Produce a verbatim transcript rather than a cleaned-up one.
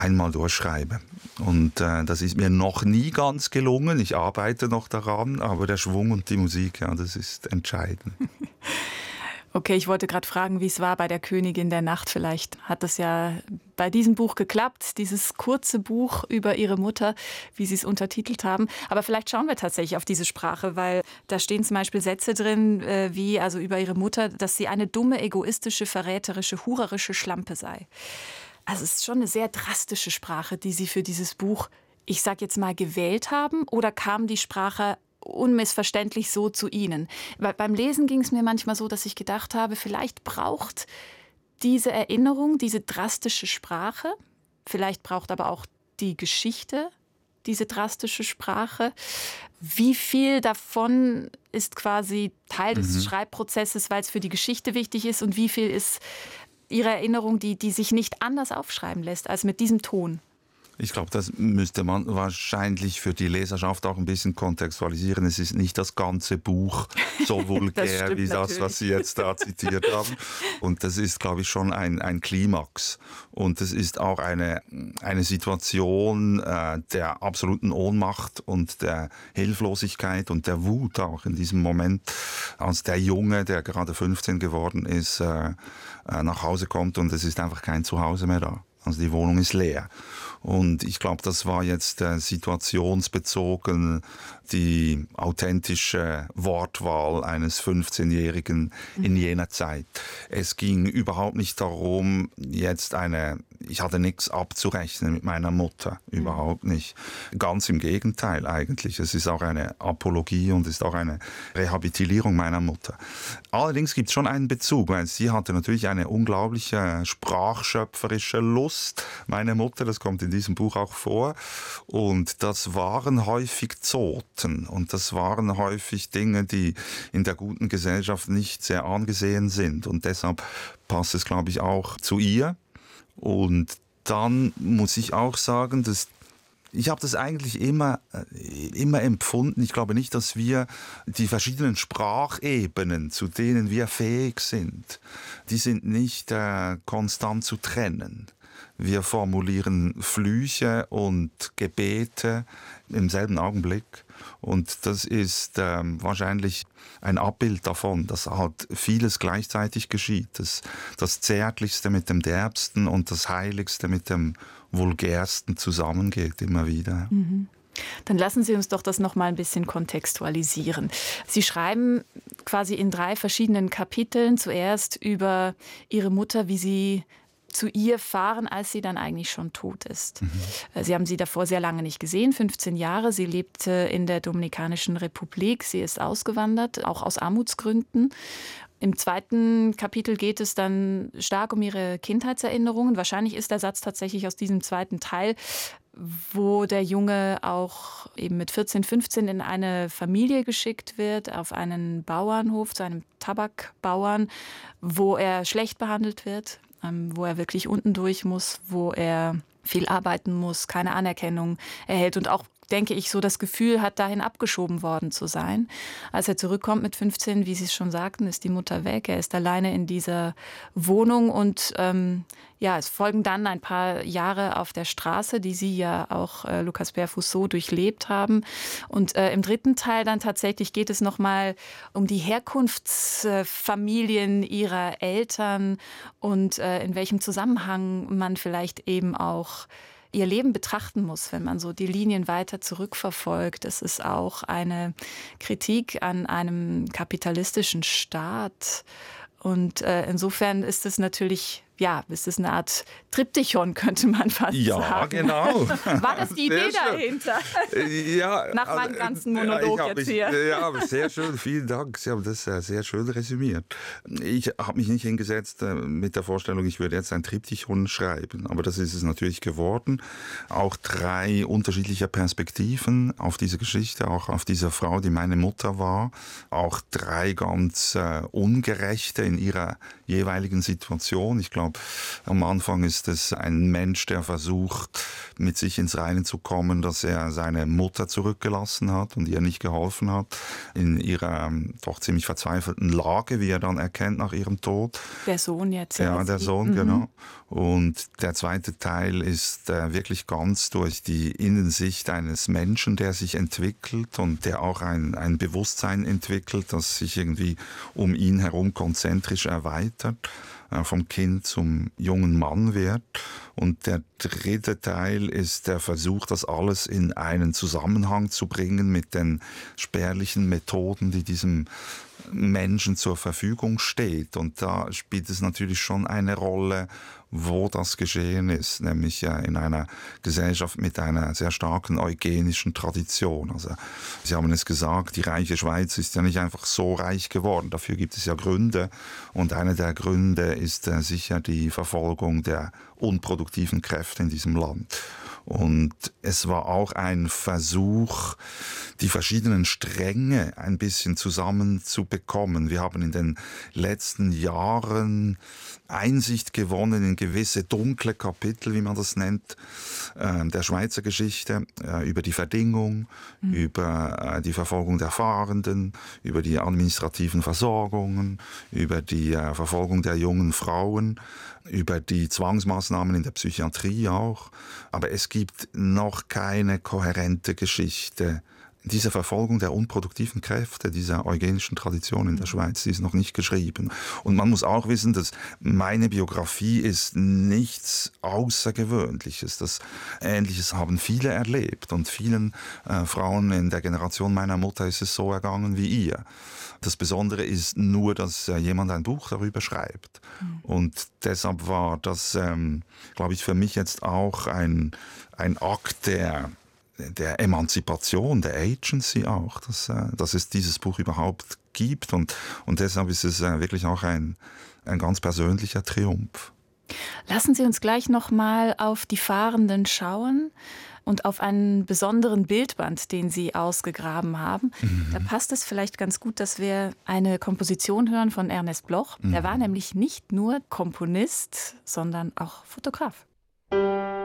einmal durchschreibe. Und äh, das ist mir noch nie ganz gelungen. Ich arbeite noch daran, aber der Schwung und die Musik, ja, das ist entscheidend. Okay, ich wollte gerade fragen, wie es war bei der Königin der Nacht. Vielleicht hat das ja bei diesem Buch geklappt, dieses kurze Buch über ihre Mutter, wie Sie es untertitelt haben. Aber vielleicht schauen wir tatsächlich auf diese Sprache, weil da stehen zum Beispiel Sätze drin, äh, wie also über ihre Mutter, dass sie eine dumme, egoistische, verräterische, hurerische Schlampe sei. Also es ist schon eine sehr drastische Sprache, die Sie für dieses Buch, ich sag jetzt mal, gewählt haben. Oder kam die Sprache unmissverständlich so zu Ihnen? Weil beim Lesen ging es mir manchmal so, dass ich gedacht habe, vielleicht braucht diese Erinnerung, diese drastische Sprache, vielleicht braucht aber auch die Geschichte diese drastische Sprache. Wie viel davon ist quasi Teil des mhm. Schreibprozesses, weil es für die Geschichte wichtig ist, und wie viel ist Ihre Erinnerung, die, die sich nicht anders aufschreiben lässt als mit diesem Ton? Ich glaube, das müsste man wahrscheinlich für die Leserschaft auch ein bisschen kontextualisieren. Es ist nicht das ganze Buch so vulgär wie das, was Sie jetzt da zitiert haben. Und das ist, glaube ich, schon ein, ein Klimax. Und es ist auch eine, eine Situation äh, der absoluten Ohnmacht und der Hilflosigkeit und der Wut auch in diesem Moment, als der Junge, der gerade fünfzehn geworden ist, äh, äh, nach Hause kommt und es ist einfach kein Zuhause mehr da. Also die Wohnung ist leer. Und ich glaube, das war jetzt äh, situationsbezogen die authentische Wortwahl eines fünfzehnjährigen in jener Zeit. Es ging überhaupt nicht darum, jetzt eine, ich hatte nichts abzurechnen mit meiner Mutter, überhaupt nicht. Ganz im Gegenteil eigentlich. Es ist auch eine Apologie und ist auch eine Rehabilitierung meiner Mutter. Allerdings gibt es schon einen Bezug, weil sie hatte natürlich eine unglaubliche sprachschöpferische Lust. Meine Mutter, das kommt in diesem Buch auch vor. Und das waren häufig Zoten. Und das waren häufig Dinge, die in der guten Gesellschaft nicht sehr angesehen sind. Und deshalb passt es, glaube ich, auch zu ihr. Und dann muss ich auch sagen, dass ich habe das eigentlich immer, immer empfunden. Ich glaube nicht, dass wir die verschiedenen Sprachebenen, zu denen wir fähig sind, die sind nicht äh, konstant zu trennen. Wir formulieren Flüche und Gebete im selben Augenblick. Und das ist ähm, wahrscheinlich ein Abbild davon, dass halt vieles gleichzeitig geschieht. Das, das Zärtlichste mit dem Derbsten und das Heiligste mit dem Vulgärsten zusammengeht immer wieder. Mhm. Dann lassen Sie uns doch das noch mal ein bisschen kontextualisieren. Sie schreiben quasi in drei verschiedenen Kapiteln zuerst über Ihre Mutter, wie sie zu ihr fahren, als sie dann eigentlich schon tot ist. Mhm. Sie haben sie davor sehr lange nicht gesehen, fünfzehn Jahre. Sie lebte in der Dominikanischen Republik. Sie ist ausgewandert, auch aus Armutsgründen. Im zweiten Kapitel geht es dann stark um ihre Kindheitserinnerungen. Wahrscheinlich ist der Satz tatsächlich aus diesem zweiten Teil, wo der Junge auch eben mit vierzehn, fünfzehn in eine Familie geschickt wird, auf einen Bauernhof, zu einem Tabakbauern, wo er schlecht behandelt wird, wo er wirklich unten durch muss, wo er viel arbeiten muss, keine Anerkennung erhält und auch, denke ich, so das Gefühl hat, dahin abgeschoben worden zu sein. Als er zurückkommt mit fünfzehn, wie Sie es schon sagten, ist die Mutter weg. Er ist alleine in dieser Wohnung und ähm, ja, es folgen dann ein paar Jahre auf der Straße, die Sie ja auch, äh, Lucas Perfus, so durchlebt haben. Und äh, im dritten Teil dann tatsächlich geht es nochmal um die Herkunftsfamilien ihrer Eltern und äh, in welchem Zusammenhang man vielleicht eben auch ihr Leben betrachten muss, wenn man so die Linien weiter zurückverfolgt. Es ist auch eine Kritik an einem kapitalistischen Staat. Und äh, insofern ist es natürlich, ja, ist es eine Art Triptychon, könnte man fast ja, sagen. Ja, genau. War das die Idee dahinter? Ja, nach meinem ganzen Monolog ich jetzt mich, hier. Ja, sehr schön, vielen Dank. Sie haben das sehr schön resümiert. Ich habe mich nicht hingesetzt mit der Vorstellung, ich würde jetzt ein Triptychon schreiben, aber das ist es natürlich geworden. Auch drei unterschiedliche Perspektiven auf diese Geschichte, auch auf diese Frau, die meine Mutter war. Auch drei ganz äh, ungerechte in ihrer jeweiligen Situation. Ich glaube, am Anfang ist es ein Mensch, der versucht, mit sich ins Reine zu kommen, dass er seine Mutter zurückgelassen hat und ihr nicht geholfen hat, in ihrer ähm, doch ziemlich verzweifelten Lage, wie er dann erkennt nach ihrem Tod. Der Sohn jetzt. Ja, ja der Sohn, mhm. genau. Und der zweite Teil ist äh, wirklich ganz durch die Innensicht eines Menschen, der sich entwickelt und der auch ein, ein Bewusstsein entwickelt, das sich irgendwie um ihn herum konzentrisch erweitert, äh, vom Kind zum jungen Mann wird. Und der dritte Teil ist der Versuch, das alles in einen Zusammenhang zu bringen mit den spärlichen Methoden, die diesem Menschen zur Verfügung steht. Und da spielt es natürlich schon eine Rolle, wo das geschehen ist, nämlich in einer Gesellschaft mit einer sehr starken eugenischen Tradition. Also Sie haben es gesagt, die reiche Schweiz ist ja nicht einfach so reich geworden. Dafür gibt es ja Gründe. Und einer der Gründe ist äh, sicher die Verfolgung der unproduktiven Kräfte in diesem Land. Und es war auch ein Versuch, die verschiedenen Stränge ein bisschen zusammenzubekommen. Wir haben in den letzten Jahren Einsicht gewonnen in gewisse dunkle Kapitel, wie man das nennt, äh, der Schweizer Geschichte, äh, über die Verdingung, mhm. über äh, die Verfolgung der Fahrenden, über die administrativen Versorgungen, über die äh, Verfolgung der jungen Frauen, über die Zwangsmaßnahmen in der Psychiatrie auch. Aber es gibt noch keine kohärente Geschichte. Diese Verfolgung der unproduktiven Kräfte, dieser eugenischen Tradition in der Schweiz, die ist noch nicht geschrieben. Und man muss auch wissen, dass meine Biografie ist nichts Außergewöhnliches. Das Ähnliches haben viele erlebt. Und vielen äh, Frauen in der Generation meiner Mutter ist es so ergangen wie ihr. Das Besondere ist nur, dass äh, jemand ein Buch darüber schreibt. Mhm. Und deshalb war das, ähm, glaube ich, für mich jetzt auch ein, ein Akt der der Emanzipation, der Agency auch, dass, äh, dass es dieses Buch überhaupt gibt. Und, und deshalb ist es äh, wirklich auch ein, ein ganz persönlicher Triumph. Lassen Sie uns gleich noch mal auf die Fahrenden schauen und auf einen besonderen Bildband, den Sie ausgegraben haben. Mhm. Da passt es vielleicht ganz gut, dass wir eine Komposition hören von Ernest Bloch. Mhm. Er war nämlich nicht nur Komponist, sondern auch Fotograf.